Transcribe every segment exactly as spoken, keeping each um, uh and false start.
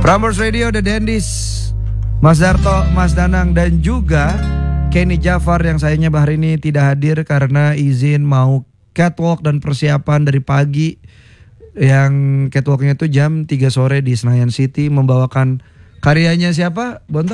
Prambors Radio, The Dandis, Mas Darto, Mas Danang, dan juga Kenny Jafar yang sayangnya hari ini tidak hadir karena izin mau catwalk dan persiapan dari pagi. Yang catwalknya itu jam tiga sore di Senayan City, membawakan karyanya siapa, Bontot?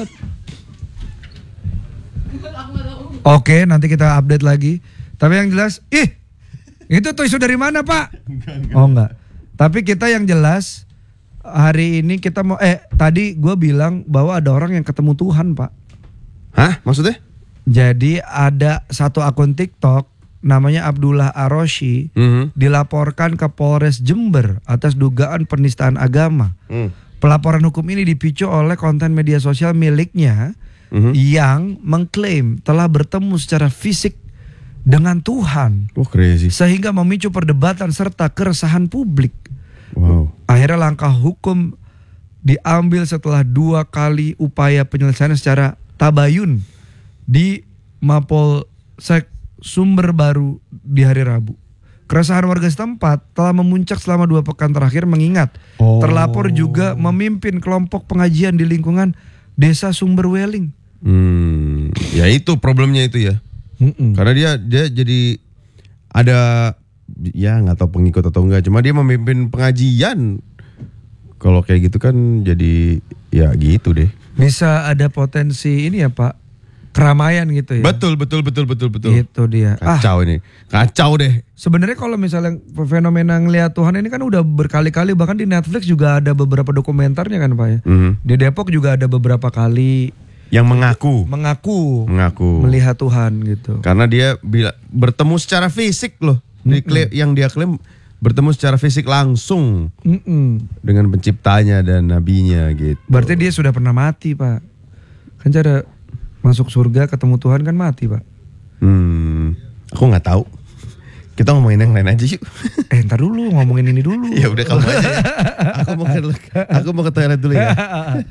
Oke, nanti kita update lagi. Tapi yang jelas, ih, itu tuh isu dari mana, Pak? Oh enggak. Tapi kita yang jelas hari ini kita mau eh tadi gue bilang bahwa ada orang yang ketemu Tuhan, Pak. Hah? Maksudnya? Jadi ada satu akun TikTok namanya Abdullah Aroshi, mm-hmm. dilaporkan ke Polres Jember atas dugaan penistaan agama. Mm. Pelaporan hukum ini dipicu oleh konten media sosial miliknya, mm-hmm. yang mengklaim telah bertemu secara fisik dengan Tuhan. Oh, crazy. Sehingga memicu perdebatan serta keresahan publik. Wow. Akhirnya langkah hukum diambil setelah dua kali upaya penyelesaian secara tabayun di Mapolsek Sumber Baru di hari Rabu. Keresahan warga setempat telah memuncak selama dua pekan terakhir mengingat oh. terlapor juga memimpin kelompok pengajian di lingkungan Desa Sumber Weling. Hmm, ya itu problemnya itu ya. Mm-mm. Karena dia dia jadi ada ya nggak tahu pengikut atau enggak, cuma dia memimpin pengajian. Kalau kayak gitu kan jadi ya gitu deh. Bisa ada potensi ini ya Pak, keramaian gitu ya. Betul betul betul betul betul. Itu dia. Kacau ah, ini, kacau deh. Sebenarnya kalau misalnya fenomena ngelihat Tuhan ini kan udah berkali-kali, bahkan di Netflix juga ada beberapa dokumenternya kan Pak ya. Mm-hmm. Di Depok juga ada beberapa kali yang mengaku mengaku mengaku melihat Tuhan gitu. Karena dia bila, bertemu secara fisik loh. Mm-mm. Yang dia klaim bertemu secara fisik langsung Mm-mm. dengan penciptanya dan nabinya gitu. Berarti dia sudah pernah mati Pak. Kan cara masuk surga ketemu Tuhan kan mati Pak. Hmm, aku nggak tahu. Kita ngomongin yang lain aja yuk. Eh ntar dulu ngomongin ini dulu. Ya udah kamu aja. Ya. Aku mau ke aku mau ke toilet dulu ya.